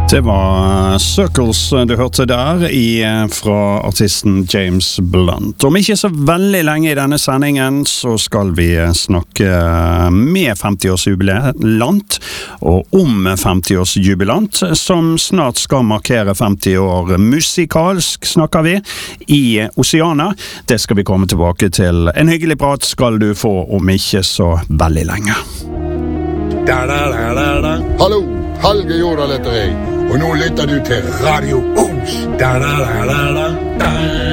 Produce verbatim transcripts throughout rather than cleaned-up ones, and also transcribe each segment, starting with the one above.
Det var Circles du hørte der i, fra artisten James Blunt. Om ikke så veldig lenge i denne sendingen så skal vi snakke med femti-årsjubilant og om femti-årsjubilant som snart skal markere femti år. Musikalsk snakker vi i Oceana. Det skal vi komme tilbake til. En hyggelig prat skal du få om ikke så veldig lenge. Da, da, da, da, da. Hallo, Helge Jordal heter jeg. Og nå lytter du til Radio Os. Da, da, da, da, da, da.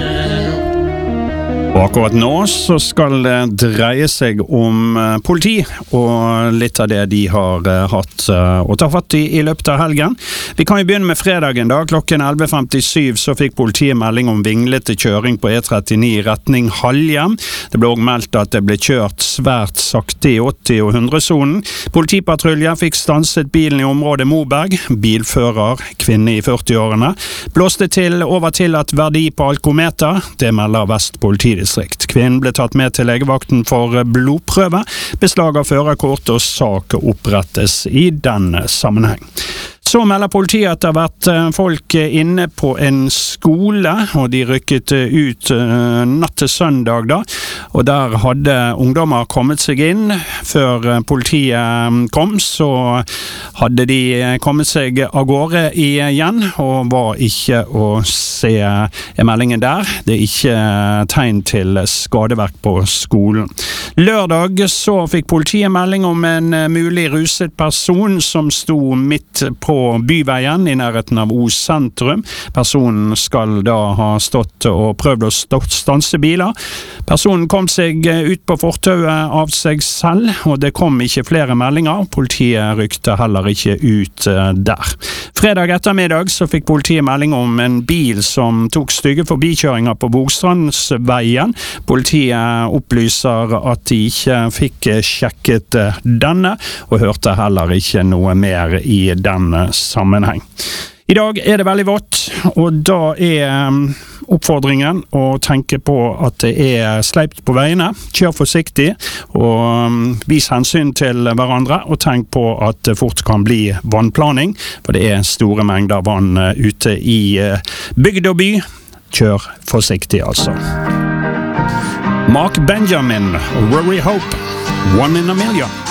Og akkurat nå så skal det dreie seg om politi, og litt av det de har hatt å ta fatt i i løpet av helgen. Vi kan jo begynne med fredagen da. Klokken elleve femtisju så fikk politiet melding om vinglete kjøring på E trettini i retning Halhjem. Det ble også meldt at det ble kjørt svært sakte i åtti- og hundre-sonen. Politipatruljen fikk stanset bilen i området Moberg. Bilfører, kvinne i førti-årene, blåste til over til at verdi på alkometer. Det melder Vest politidistrikt. Kvinnen ble tatt med til legevakten for blodprøve. Beslag av førerkort og sak opprettes i denne sammenheng. Så melder politiet at det har vært folk inne på en skole, og de rykket ut natt til søndag da, og der hadde ungdommer kommet seg inn. Før politiet kom, så hadde de kommet seg av gårde igjen, og var ikke å se i meldingen der. Det er ikke tegn til skadeverk på skolen. Lørdag så fikk politiet melding om en mulig ruset person som sto midt på byveien i nærheten av Os sentrum. Personen skal da ha stått og prøvd å stanse biler. Personen kom seg ut på fortauet av seg selv, og det kom ikke flere meldinger. Politiet rykte heller ikke ut der. Fredag ettermiddag så fikk politiet melding om en bil som tok stygge forbikjøringer på Bogstrandsveien. Politiet opplyser at de ikke fikk sjekket denne, og hørte heller ikke noe mer i denne sammenheng. I dag er det veldig vått, og da er oppfordringen å tenke på at det er sleipt på veiene. Kjør forsiktig, og vis hensyn til hverandre, og tenk på at det fort kan bli vannplaning, for det er store mengder vann ute i bygd og by. Kjør forsiktig altså. Mark Benjamin og Rory Hope, One in a Million.